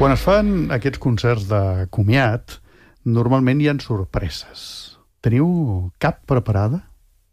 Quan es fan aquests concerts de comiat, normalment hi ha sorpreses. Teniu cap preparada?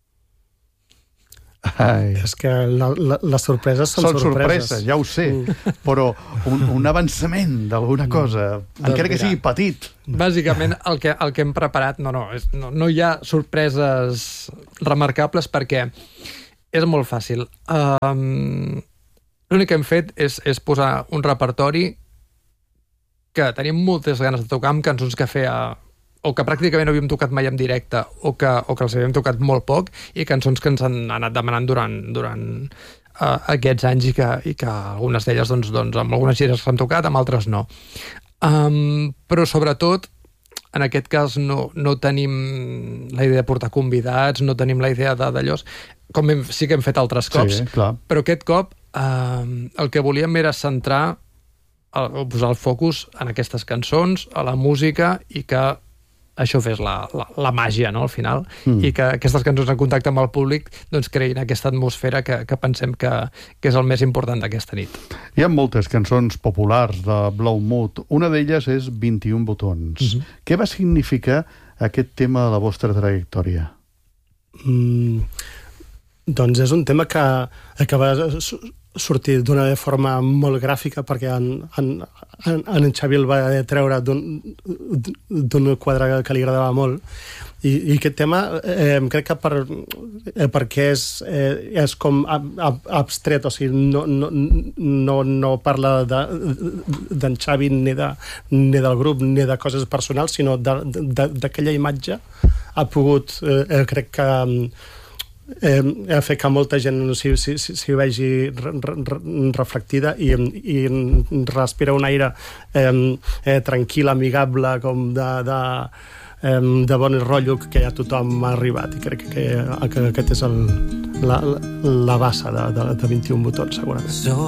Ai. És que les sorpreses són sorpreses. Ja ho sé, però un avançament d'alguna cosa, encara que sigui petit. Bàsicament, el que hem preparat, no hi ha sorpreses remarcables perquè és molt fàcil. L'únic que hem fet és posar un repertori que teníem moltes ganes de tocar amb cançons que feia o que pràcticament no havíem tocat mai en directe o que els havíem tocat molt poc i cançons que ens han anat demanant durant aquests anys i que algunes d'elles doncs, amb algunes gires s'han tocat, amb altres no. Però sobretot en aquest cas no tenim la idea de portar convidats, no tenim la idea d'allò, com sí que hem fet altres cops, sí, clar. Però aquest cop el que volíem era centrar o posar el focus en aquestes cançons, a la música i que això fes la màgia, no?, al final, i que aquestes cançons en contacte amb el públic doncs creïn aquesta atmosfera que pensem que és el més important d'aquesta nit. Hi ha moltes cançons populars de Blau Mood. Una d'elles és 21 botons. Què va significar aquest tema de la vostra trajectòria? Doncs és un tema que va sortir d'una forma molt gràfica perquè en Xavi el va treure d'un quadre que li agradava molt i aquest tema crec que perquè és com abstret, o sigui no parla d'en Xavi ni del grup ni de coses personals, sinó d'aquella imatge ha pogut crec que ha fet que molta gent s'hi vegi reflectida i respira un aire tranquil, amigable, com de bon rotllo que ja tothom ha arribat, i crec que aquest és la base de 21 botons, segurament.